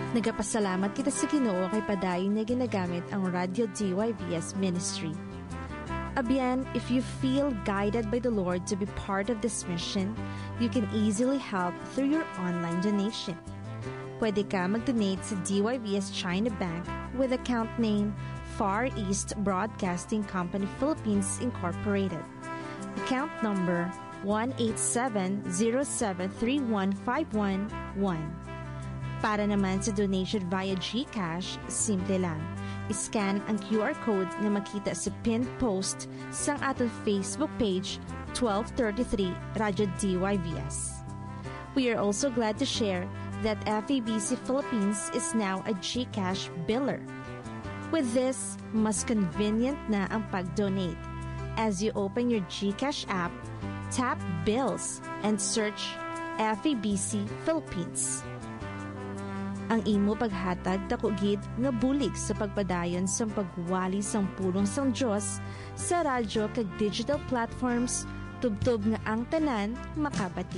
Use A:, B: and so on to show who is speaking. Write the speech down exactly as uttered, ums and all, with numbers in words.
A: Nagapasalamat kita sa Ginoo kay padayon na ginagamit ang Radio D Y V S Ministry. Abiyan, if you feel guided by the Lord to be part of this mission, you can easily help through your online donation. Pwede ka mag-donate sa D Y V S China Bank with account name Far East Broadcasting Company Philippines Incorporated. Account number one eight seven zero seven three one five one one. Para naman sa donation via GCash, simple lang. I-scan ang Q R code na makita sa pinned post sa ating Facebook page twelve thirty-three Radio D Y V S. We are also glad to share that F E B C Philippines is now a GCash biller. With this, mas convenient na ang pag-donate. As you open your GCash app, tap Bills and search F E B C Philippines. Ang imo paghatag dakugid nga bulig sa pagpadayon sa pagwali sang pulong sang Dios sa radyo kag digital platforms tubtob nga ang tanan makabati.